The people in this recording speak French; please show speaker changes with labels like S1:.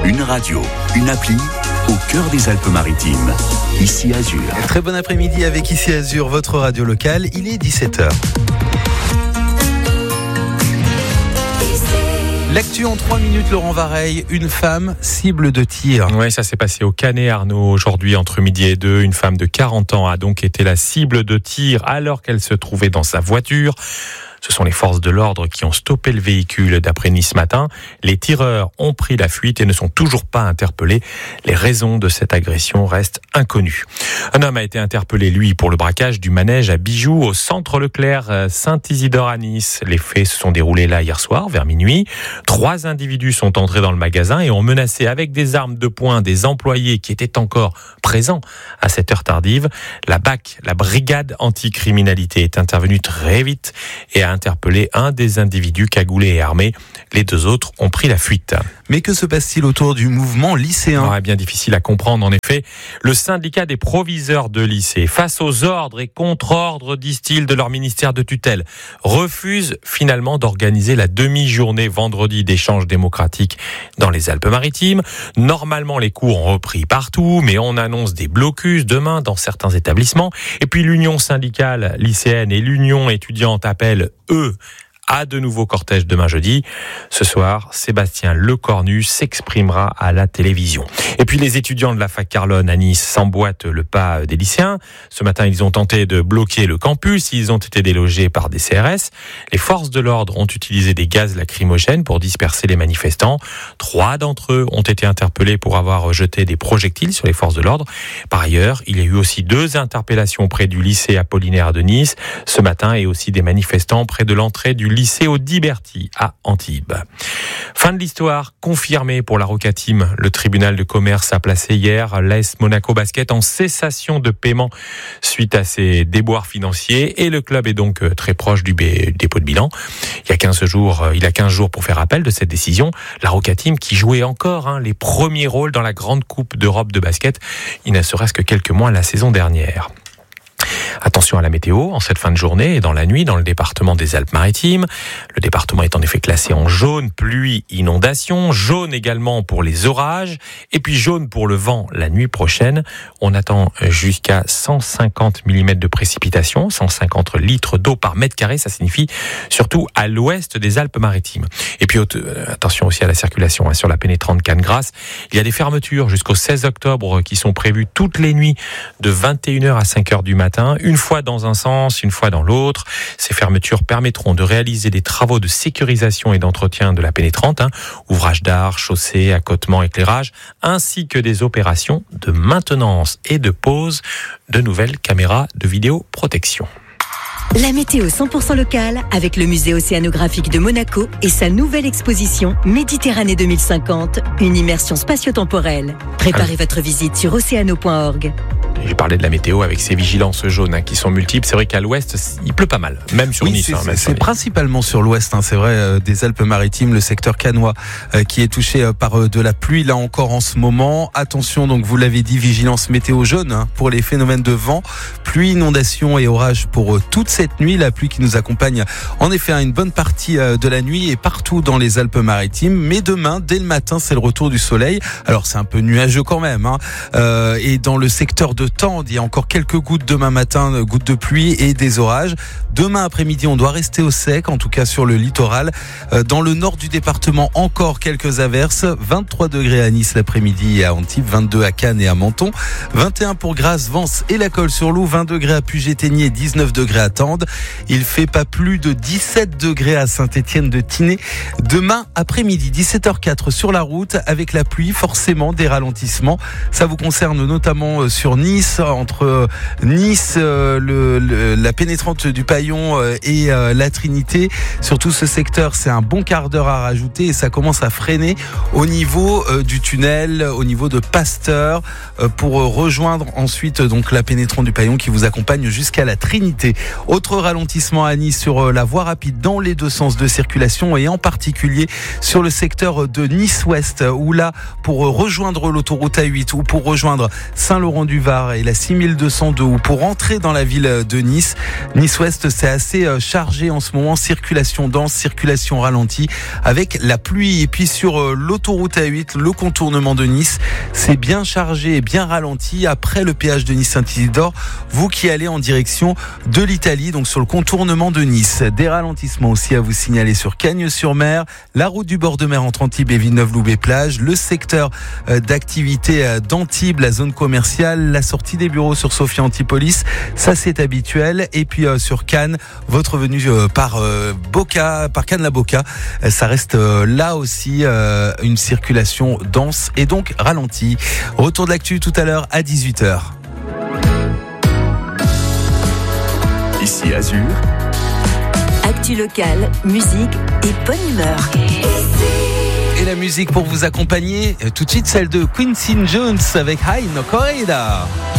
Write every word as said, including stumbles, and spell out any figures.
S1: Une radio, une appli, au cœur des Alpes-Maritimes. Ici Azur.
S2: Très bon après-midi avec Ici Azur, votre radio locale. Il est dix-sept heures. L'actu en trois minutes, Laurent Vareille, une femme cible de tir.
S3: Oui, ça s'est passé au Canet, Arnaud, aujourd'hui entre midi et deux. Une femme de quarante ans a donc été la cible de tir alors qu'elle se trouvait dans sa voiture. Ce sont les forces de l'ordre qui ont stoppé le véhicule d'après Nice ce matin. Les tireurs ont pris la fuite et ne sont toujours pas interpellés. Les raisons de cette agression restent inconnues. Un homme a été interpellé, lui, pour le braquage du manège à bijoux au centre Leclerc, Saint-Isidore à Nice. Les faits se sont déroulés là hier soir, vers minuit. Trois individus sont entrés dans le magasin et ont menacé avec des armes de poing des employés qui étaient encore présents à cette heure tardive. La B A C, la brigade anticriminalité, est intervenue très vite et a interpellé un des individus cagoulés et armés. Les deux autres ont pris la fuite.
S2: Mais que se passe-t-il autour du mouvement lycéen ?
S3: Ouais, bien difficile à comprendre. En effet, le syndicat des proviseurs de lycée, face aux ordres et contre-ordres, disent-ils, de leur ministère de tutelle, refuse finalement d'organiser la demi-journée vendredi d'échange démocratique dans les Alpes-Maritimes. Normalement, les cours ont repris partout, mais on annonce des blocus demain dans certains établissements. Et puis l'union syndicale lycéenne et l'union étudiante appellent, eux, à de nouveaux cortèges demain jeudi. Ce soir, Sébastien Lecornu s'exprimera à la télévision. Et puis les étudiants de la fac Carlone à Nice s'emboîtent le pas des lycéens. Ce matin, ils ont tenté de bloquer le campus. Ils ont été délogés par des C R S. Les forces de l'ordre ont utilisé des gaz lacrymogènes pour disperser les manifestants. Trois d'entre eux ont été interpellés pour avoir jeté des projectiles sur les forces de l'ordre. Par ailleurs, il y a eu aussi deux interpellations près du lycée Apollinaire de Nice ce matin et aussi des manifestants près de l'entrée du lycée lycée Audiberti à Antibes. Fin de l'histoire confirmée pour la Roca Team. Le tribunal de commerce a placé hier l'A S Monaco Basket en cessation de paiement suite à ses déboires financiers et le club est donc très proche du dépôt de bilan. Il y a quinze jours, il a quinze jours pour faire appel de cette décision. La Roca Team qui jouait encore hein, les premiers rôles dans la grande coupe d'Europe de basket, il ne serait-ce que quelques mois la saison dernière. Attention à la météo en cette fin de journée et dans la nuit dans le département des Alpes-Maritimes. Le département est en effet classé en jaune, pluie, inondation, jaune également pour les orages et puis jaune pour le vent la nuit prochaine. On attend jusqu'à cent cinquante millimètres de précipitations, cent cinquante litres d'eau par mètre carré, ça signifie surtout à l'ouest des Alpes-Maritimes. Et puis attention aussi à la circulation hein, sur la pénétrante Cannes-Grasse. Il y a des fermetures jusqu'au seize octobre qui sont prévues toutes les nuits de vingt et une heures à cinq heures du matin. Une fois dans un sens, une fois dans l'autre. Ces fermetures permettront de réaliser des travaux de sécurisation et d'entretien de la pénétrante, hein, ouvrage d'art, chaussée, accotement, éclairage, ainsi que des opérations de maintenance et de pose de nouvelles caméras de vidéoprotection.
S4: La météo cent pour cent locale avec le musée océanographique de Monaco et sa nouvelle exposition Méditerranée deux mille cinquante, une immersion spatio-temporelle. Préparez Alors. votre visite sur océano point org.
S3: J'ai parlé de la météo avec ces vigilances jaunes hein, qui sont multiples. C'est vrai qu'à l'ouest, il pleut pas mal, même sur
S2: oui,
S3: Nice.
S2: C'est,
S3: hein,
S2: c'est, c'est principalement sur l'ouest, hein, c'est vrai, euh, des Alpes-Maritimes, le secteur cannois euh, qui est touché euh, par euh, de la pluie là encore en ce moment. Attention, donc vous l'avez dit, vigilance météo jaune hein, pour les phénomènes de vent, pluie, inondation et orage pour euh, toute cette nuit. La pluie qui nous accompagne en effet à une bonne partie euh, de la nuit et partout dans les Alpes-Maritimes. Mais demain, dès le matin, c'est le retour du soleil. Alors c'est un peu nuageux quand même. Hein, euh, et dans le secteur de Tende, il y a encore quelques gouttes demain matin, gouttes de pluie et des orages. Demain après-midi, on doit rester au sec, en tout cas sur le littoral. Euh, dans le nord du département, encore quelques averses. vingt-trois degrés à Nice l'après-midi et à Antibes, vingt-deux à Cannes et à Menton, vingt et un pour Grasse, Vence et la Colle-sur-Loup, vingt degrés à Puget-Théniers, dix-neuf degrés à Tende. Il fait pas plus de dix-sept degrés à Saint-Étienne-de-Tinée. Demain après-midi, dix-sept heures quatre sur la route, avec la pluie, forcément des ralentissements. Ça vous concerne notamment sur Nice, entre Nice, euh, le, le, la pénétrante du Paillon euh, et euh, la Trinité. Surtout ce secteur, c'est un bon quart d'heure à rajouter et ça commence à freiner au niveau euh, du tunnel, au niveau de Pasteur, euh, pour rejoindre ensuite donc la pénétrante du Paillon qui vous accompagne jusqu'à la Trinité. Autre ralentissement à Nice sur euh, la voie rapide dans les deux sens de circulation et en particulier sur le secteur de Nice-Ouest où là, pour rejoindre l'autoroute A huit ou pour rejoindre Saint-Laurent-du-Var heures et la six mille deux cent deux. Pour entrer dans la ville de Nice, Nice-Ouest, c'est assez chargé en ce moment. Circulation dense, circulation ralentie avec la pluie. Et puis sur l'autoroute A huit, le contournement de Nice, c'est bien chargé et bien ralenti après le péage de Nice-Saint-Isidore. Vous qui allez en direction de l'Italie, donc sur le contournement de Nice. Des ralentissements aussi à vous signaler sur Cagnes-sur-Mer, la route du bord de mer entre Antibes et Villeneuve-Loubet-Plage, le secteur d'activité d'Antibes, la zone commerciale, la sortie des bureaux sur Sophia Antipolis, ça c'est habituel. Et puis euh, sur Cannes, votre venue euh, par euh, Boca, par Cannes-la-Boca, euh, ça reste euh, là aussi euh, une circulation dense et donc ralentie. Retour de l'actu tout à l'heure à dix-huit heures.
S1: Ici Azur.
S4: Actu locale, musique et bonne humeur.
S2: Et la musique pour vous accompagner, tout de suite celle de Quincy Jones avec High No Corrida.